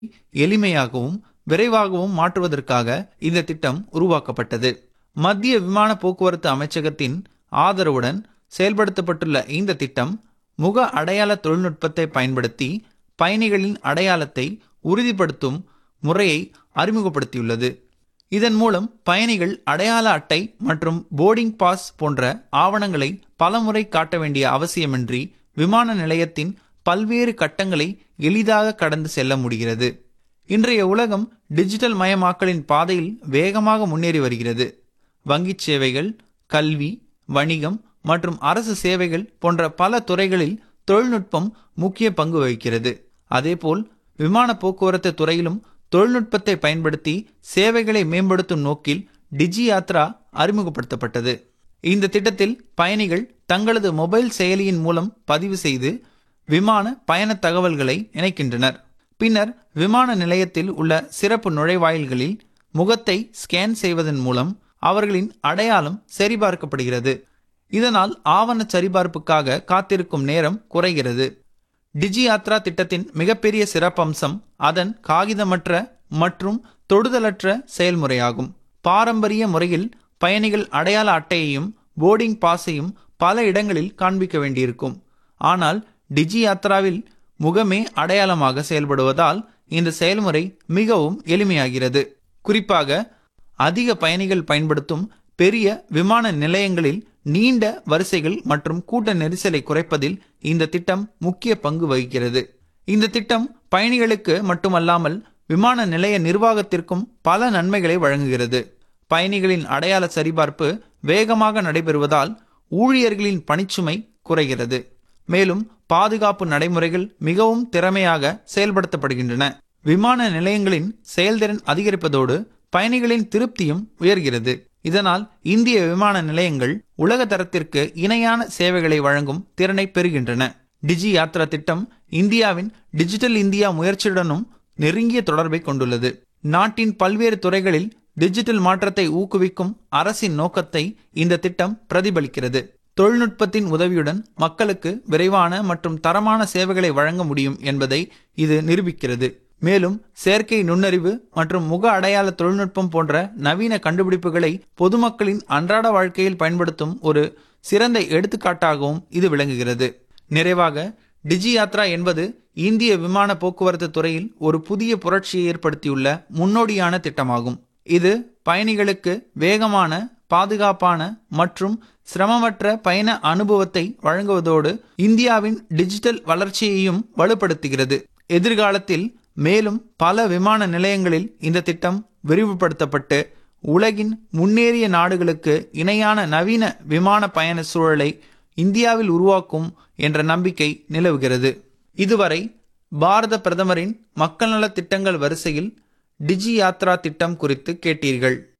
எளிமையாகவும் விரைவாகவும் மாற்றுவதற்காக இந்த திட்டம் உருவாக்கப்பட்டது. மத்திய விமான போக்குவரத்து அமைச்சகத்தின் ஆதரவுடன் செயல்படுத்தப்பட்டுள்ள இந்த திட்டம் முக அடையாள தொழில்நுட்பத்தை பயன்படுத்தி பயணிகளின் அடையாளத்தை உறுதிப்படுத்தும் முறையை அறிமுகப்படுத்தியுள்ளது. இதன் மூலம் பயணிகள் அடையாள அட்டை மற்றும் போர்டிங் பாஸ் போன்ற ஆவணங்களை பலமுறை காட்ட வேண்டிய அவசியமின்றி விமான நிலையத்தின் பல்வேறு கட்டங்களை எளிதாக கடந்து செல்ல முடிகிறது. இன்றைய உலகம் டிஜிட்டல் மயமாக்கலின் பாதையில் வேகமாக முன்னேறி வருகிறது. வங்கிச் சேவைகள், கல்வி, வணிகம் மற்றும் அரசு சேவைகள் போன்ற பல துறைகளில் தொழில்நுட்பம் முக்கிய பங்கு வகிக்கிறது. அதேபோல் விமான போக்குவரத்து துறையிலும் தொழில்நுட்பத்தை பயன்படுத்தி சேவைகளை மேம்படுத்தும் நோக்கில் டிஜி யாத்ரா அறிமுகப்படுத்தப்பட்டது. இந்த திட்டத்தில் பயணிகள் தங்களது மொபைல் செயலியின் மூலம் பதிவு செய்து விமான பயண தகவல்களை இணைக்கின்றனர். பின்னர் விமான நிலையத்தில் உள்ள சிறப்பு நுழைவாயில்களில் முகத்தை ஸ்கேன் செய்வதன் மூலம் அவர்களின் அடையாளம் சரிபார்க்கப்படுகிறது. இதனால் ஆவண சரிபார்ப்புக்காக காத்திருக்கும் நேரம் குறைகிறது. டிஜி யாத்ரா திட்டத்தின் மிகப்பெரிய சிறப்பம்சம் அதன் காகிதமற்ற மற்றும் தொடுதலற்ற செயல்முறையாகும். பாரம்பரிய முறையில் பயணிகள் அடையாள அட்டையையும் போர்டிங் பாஸையும் பல இடங்களில் காண்பிக்க வேண்டியிருக்கும். ஆனால் டிஜி யாத்ராவில் முகமே அடையாளமாக செயல்படுவதால் இந்த செயல்முறை மிகவும் எளிமையாகிறது. குறிப்பாக அதிக பயணிகள் பயன்படுத்தும் பெரிய விமான நிலையங்களில் நீண்ட வரிசைகள் மற்றும் கூட்ட நெரிசலை குறைப்பதில் இந்த திட்டம் முக்கிய பங்கு வகிக்கிறது. இந்த திட்டம் பயணிகளுக்கு மட்டுமல்லாமல் விமான நிலைய நிர்வாகத்திற்கும் பல நன்மைகளை வழங்குகிறது. பயணிகளின் அடையாள சரிபார்ப்பு வேகமாக நடைபெறுவதால் ஊழியர்களின் பணிச்சுமை குறைகிறது. மேலும் பாதுகாப்பு நடைமுறைகள் மிகவும் திறமையாக செயல்படுத்தப்படுகின்றன. விமான நிலையங்களின் செயல்திறன் அதிகரிப்பதோடு பயணிகளின் திருப்தியும் உயர்கிறது. இதனால் இந்திய விமான நிலையங்கள் உலக தரத்திற்கு இணையான சேவைகளை வழங்கும் திறனை பெறுகின்றன. டிஜி யாத்ரா திட்டம் இந்தியாவின் டிஜிட்டல் இந்தியா முயற்சியுடனும் நெருங்கிய தொடர்பை கொண்டுள்ளது. நாட்டின் பல்வேறு துறைகளில் டிஜிட்டல் மாற்றத்தை ஊக்குவிக்கும் அரசின் நோக்கத்தை இந்த திட்டம் பிரதிபலிக்கிறது. தொழில்நுட்பத்தின் உதவியுடன் மக்களுக்கு விரைவான மற்றும் தரமான சேவைகளை வழங்க முடியும் என்பதை இது நிரூபிக்கிறது. மேலும் செயற்கை நுண்ணறிவு மற்றும் முக அடையாள தொழில்நுட்பம் போன்ற நவீன கண்டுபிடிப்புகளை பொதுமக்களின் அன்றாட வாழ்க்கையில் பயன்படுத்தும் ஒரு சிறந்த எடுத்துக்காட்டாகவும் இது விளங்குகிறது. நிறைவாக, டிஜி யாத்ரா என்பது இந்திய விமான போக்குவரத்து துறையில் ஒரு புதிய புரட்சியை ஏற்படுத்தியுள்ள முன்னோடியான திட்டமாகும். இது பயணிகளுக்கு வேகமான, பாதுகாப்பான மற்றும் சிரமமற்ற பயண அனுபவத்தை வழங்குவதோடு இந்தியாவின் டிஜிட்டல் வளர்ச்சியையும் வலுப்படுத்துகிறது. எதிர்காலத்தில் மேலும் பல விமான நிலையங்களில் இந்த திட்டம் விரிவுபடுத்தப்பட்டு உலகின் முன்னேறிய நாடுகளுக்கு இணையான நவீன விமான பயண சூழலை இந்தியாவில் உருவாக்கும் என்ற நம்பிக்கை நிலவுகிறது. இதுவரை பாரத பிரதமரின் மக்கள் நல திட்டங்கள் வரிசையில் டிஜி யாத்ரா திட்டம் குறித்து கேட்டீர்கள்.